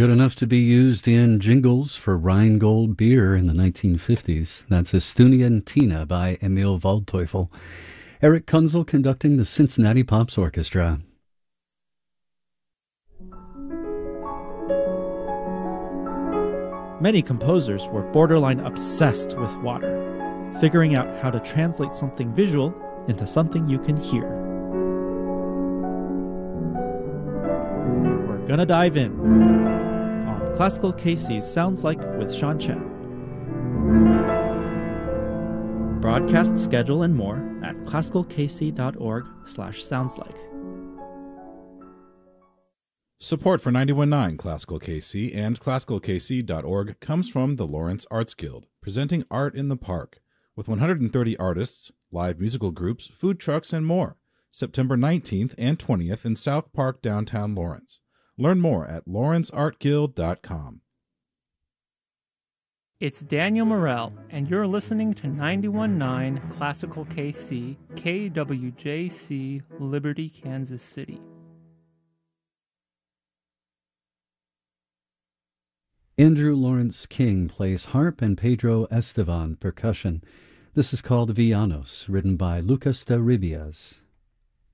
good enough to be used in jingles for Rheingold beer in the 1950s. That's Estunian Tina by Emil Waldteufel. Eric Kunzel conducting the Cincinnati Pops Orchestra. Many composers were borderline obsessed with water, figuring out how to translate something visual into something you can hear. We're gonna dive in on Classical KC's Sounds Like with Sean Chen. Broadcast schedule and more at classicalkc.org/soundslike. Support for 91.9 Classical KC and classicalkc.org comes from the Lawrence Arts Guild, presenting Art in the Park, with 130 artists, live musical groups, food trucks, and more, September 19th and 20th in South Park, downtown Lawrence. Learn more at lawrenceartguild.com. It's Daniel Morell, and you're listening to 91.9 Classical KC, KWJC, Liberty, Kansas City. Andrew Lawrence King plays harp and Pedro Estevan percussion. This is called Villanos, written by Lucas de Ribias.